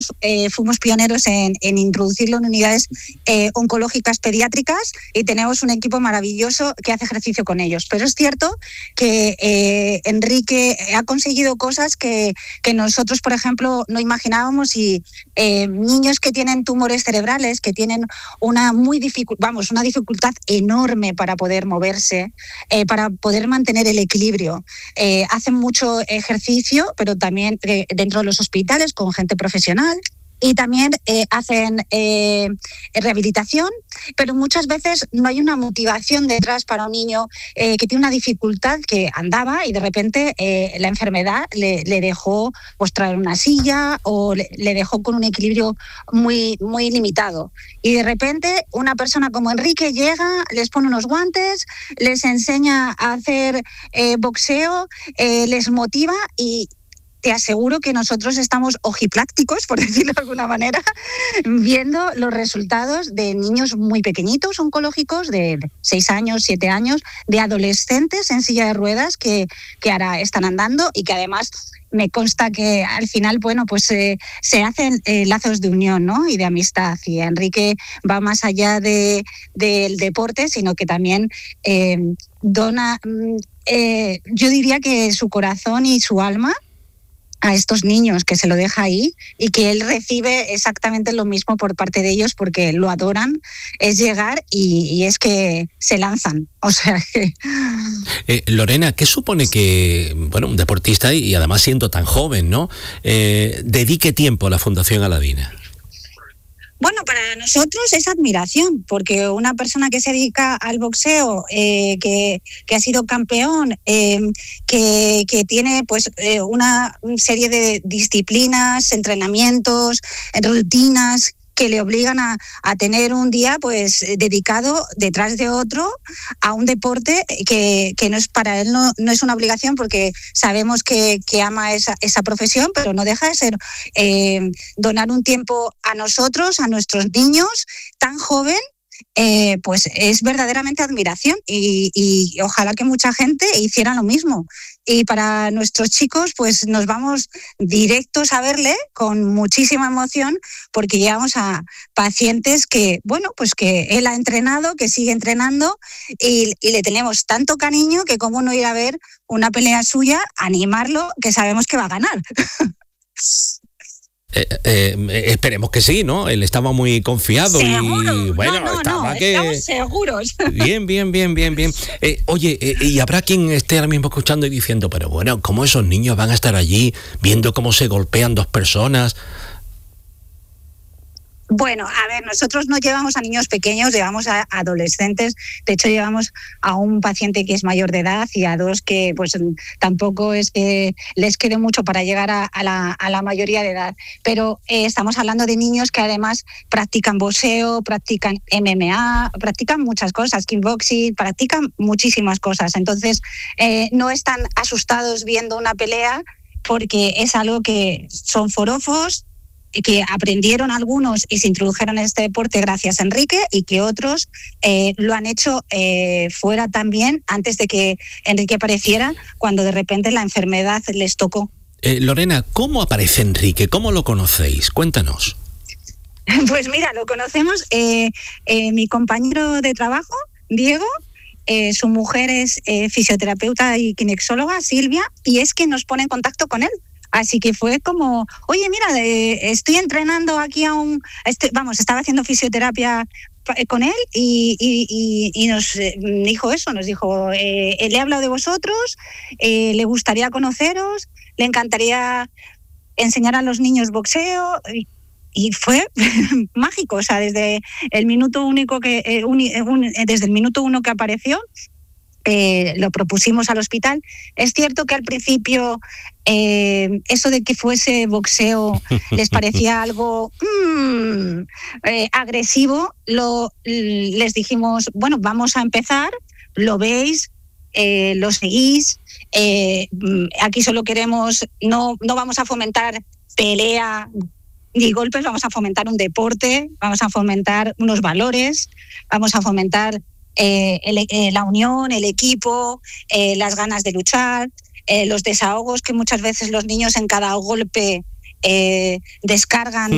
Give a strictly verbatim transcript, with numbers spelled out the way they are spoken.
eh, fuimos pioneros en, en introducirlo en unidades eh, oncológicas pediátricas y tenemos un equipo maravilloso que hace ejercicio con ellos. Pero es cierto que eh, Enrique ha conseguido cosas que, que nosotros, por ejemplo, no imaginábamos y eh, niños que tienen tumores cerebrales, que tienen una, muy dificu- vamos, una dificultad enorme para poder moverse, eh, para poder mantener el equilibrio. Eh, hacen mucho ejercicio, pero también eh, dentro de los hospitales con gente profesional. Y también eh, hacen eh, rehabilitación, pero muchas veces no hay una motivación detrás para un niño eh, que tiene una dificultad, que andaba y de repente eh, la enfermedad le, le dejó pues, traer una silla o le, le dejó con un equilibrio muy, muy limitado. Y de repente una persona como Enrique llega, les pone unos guantes, les enseña a hacer eh, boxeo, eh, les motiva y te aseguro que nosotros estamos ojiplácticos, por decirlo de alguna manera, viendo los resultados de niños muy pequeñitos oncológicos, de seis años, siete años, de adolescentes en silla de ruedas que, que ahora están andando y que además me consta que al final, bueno, pues eh, se hacen eh, lazos de unión, ¿no? Y de amistad. Y Enrique va más allá de, del deporte, sino que también eh, dona, eh, yo diría que su corazón y su alma a estos niños, que se lo deja ahí y que él recibe exactamente lo mismo por parte de ellos porque lo adoran, es llegar y, y es que se lanzan. O sea que... Eh, Lorena, ¿qué supone que, bueno, un deportista y además siendo tan joven, ¿no? Eh, dedique tiempo a la Fundación Aladina? Bueno, para nosotros es admiración, porque una persona que se dedica al boxeo, eh, que, que ha sido campeón, eh, que, que tiene pues eh, una serie de disciplinas, entrenamientos, rutinas que le obligan a, a tener un día pues dedicado detrás de otro a un deporte que, que no es para él no, no es una obligación porque sabemos que, que ama esa, esa profesión, pero no deja de ser eh, donar un tiempo a nosotros, a nuestros niños tan joven. Eh, pues es verdaderamente admiración y, y ojalá que mucha gente hiciera lo mismo. Y para nuestros chicos, pues nos vamos directos a verle con muchísima emoción porque llevamos a pacientes que, bueno, pues que él ha entrenado, que sigue entrenando y, y le tenemos tanto cariño que cómo no ir a ver una pelea suya, animarlo, que sabemos que va a ganar. Eh, eh, esperemos que sí, ¿no? Él estaba muy confiado. ¿Seguro? Y bueno, no, no, estaba no, que... estamos seguros. Bien, bien, bien, bien, bien. Eh, oye, eh, y habrá quien esté ahora mismo escuchando y diciendo, pero bueno, ¿cómo esos niños van a estar allí viendo cómo se golpean dos personas? Bueno, a ver, nosotros no llevamos a niños pequeños, llevamos a adolescentes. De hecho, llevamos a un paciente que es mayor de edad y a dos que pues tampoco es que les quede mucho para llegar a, a, la, a la mayoría de edad. Pero eh, estamos hablando de niños que además practican boxeo, practican M M A, practican muchas cosas, kickboxing, practican muchísimas cosas. Entonces, eh, no están asustados viendo una pelea porque es algo que son forofos, que aprendieron algunos y se introdujeron en este deporte gracias a Enrique y que otros eh, lo han hecho eh, fuera también antes de que Enrique apareciera, cuando de repente la enfermedad les tocó. Eh, Lorena, ¿cómo aparece Enrique? ¿Cómo lo conocéis? Cuéntanos. Pues mira, lo conocemos, eh, eh, mi compañero de trabajo, Diego, eh, su mujer es eh, fisioterapeuta y kinesióloga, Silvia, y es que nos pone en contacto con él. Así que fue como, oye, mira, eh, estoy entrenando aquí a un... Este, vamos, estaba haciendo fisioterapia con él y, y, y nos dijo eso, nos dijo, eh, le he hablado de vosotros, eh, le gustaría conoceros, le encantaría enseñar a los niños boxeo... Y, Y fue mágico, o sea, desde el minuto único que eh, un, un, desde el minuto uno que apareció, eh, lo propusimos al hospital. Es cierto que al principio eh, eso de que fuese boxeo les parecía algo mmm, eh, agresivo. Lo, les dijimos, bueno, vamos a empezar, lo veis, eh, lo seguís. Eh, aquí solo queremos, no, no vamos a fomentar pelea ni golpes, vamos a fomentar un deporte, vamos a fomentar unos valores, vamos a fomentar eh, el, eh, la unión, el equipo, eh, las ganas de luchar, eh, los desahogos que muchas veces los niños en cada golpe eh, descargan